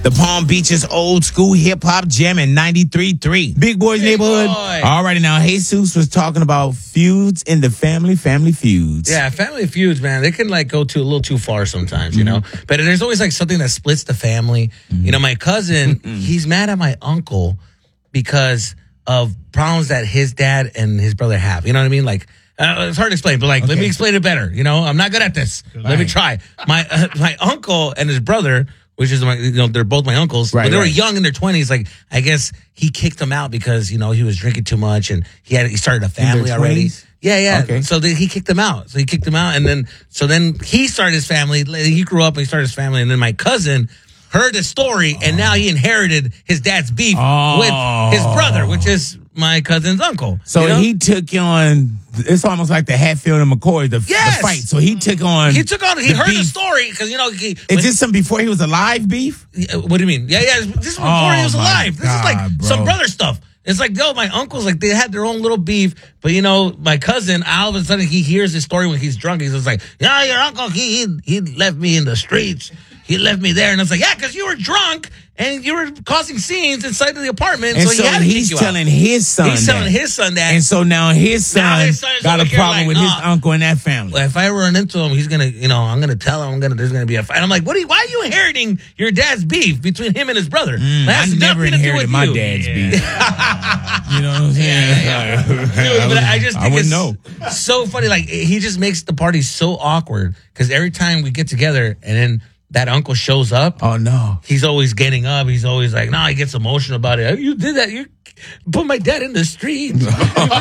The Palm Beaches old school hip hop jam in 93.3. Big Boy's Neighborhood. Boy. All righty, now Jesus was talking about feuds in the family feuds. Yeah, family feuds, man. They can go a little too far sometimes, you know. But there's always something that splits the family. You know, my cousin, he's mad at my uncle because of problems that his dad and his brother have. You know what I mean? It's hard to explain, but let me explain it better. You know, I'm not good at this. Let me try. My uncle and his brother, which is they're both my uncles. Right, when they were right. young in their 20s, I guess he kicked them out because he was drinking too much and he started a family already. 20s? Yeah. Okay. So he kicked them out. And then he started his family. He grew up and he started his family, and then my cousin heard the story, and now he inherited his dad's beef with his brother, which is my cousin's uncle. So he took on, it's almost like the Hatfield and McCoy, the fight. So he took on. He heard the story because, Is this some before he was alive beef? What do you mean? Yeah. This is before he was alive. This is some brother stuff. It's my uncles, they had their own little beef, but my cousin, all of a sudden he hears this story when he's drunk. He's just yeah, your uncle, he left me in the streets. He left me there. And I was yeah, because you were drunk and you were causing scenes inside of the apartment. And so he had to he's kick you telling out. his son He's telling his son that. And so now his son got a problem with his uncle and that family. Well, if I run into him, he's going to, I'm going to tell him there's going to be a fight. I'm like, why are you inheriting your dad's beef between him and his brother? I never inherited my dad's beef. You know what I'm saying? Dude, but I just think wouldn't know. So funny. He just makes the party so awkward because every time we get together and then that uncle shows up. Oh, no. He's always getting up. He's always he gets emotional about it. You did that. You put my dad in the street. It's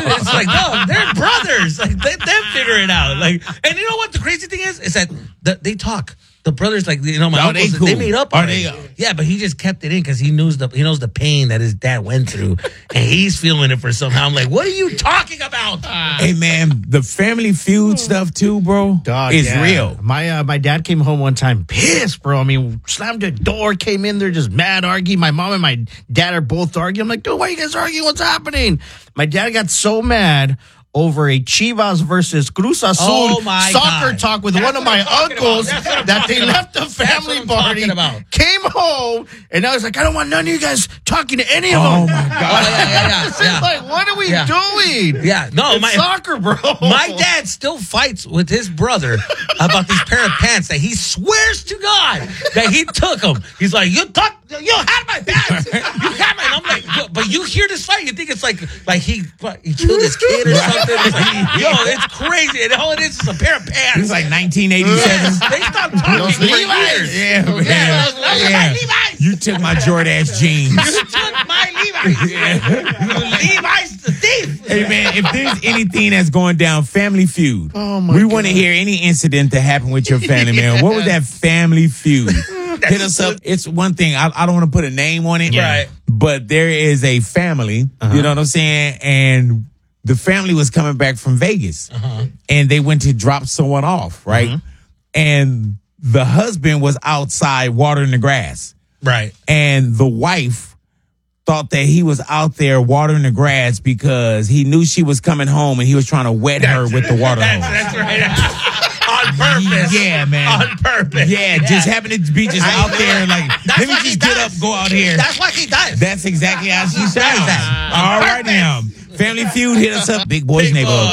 no, they're brothers. Let them figure it out. And you know what the crazy thing is? Is that they talk. The brothers, my uncles, cool? they made up. Are they? Yeah, but he just kept it in because he knows the pain that his dad went through, and he's feeling it for somehow. I'm like, what are you talking about? Hey, man, the family feud stuff too, bro, is real. My dad came home one time pissed, bro. I mean, slammed the door, came in there just mad, arguing. My mom and my dad are both arguing. I'm like, dude, why are you guys arguing? What's happening? My dad got so mad over a Chivas versus Cruz Azul soccer talk with one of my uncles that they left the family party, came home, and I was like, I don't want none of you guys talking to any of them. Oh, my God. Yeah. What are we doing? Yeah, no, it's soccer, bro. My dad still fights with his brother about these pair of pants that he swears to God that he took them. He's like, you had my pants. You had my. And I'm like, but you hear this fight, you think it's like he killed his kid or something. It's it's crazy. And all it is a pair of pants. It's 1987. They stopped talking for years. Yeah, man. My Levi's. You took my Jordache jeans. You took my Levi's. Levi's the thief. Hey, man, if there's anything that's going down, family feud. We want to hear any incident that happened with your family, man. What was that family feud? Hit us up. It's one thing. I don't want to put a name on it. Right. But there is a family, you know what I'm saying? And the family was coming back from Vegas. And they went to drop someone off, right? And the husband was outside watering the grass. Right. And the wife thought that he was out there watering the grass because he knew she was coming home and he was trying to wet her with the water hose. That's right. On purpose. Yeah, man. On purpose. Yeah, just happened to be just out there let me just get up, go out here. That's what he does. That's exactly how she sounds. that. All right now. Family Feud, hit us up. Big Boys Neighborhood.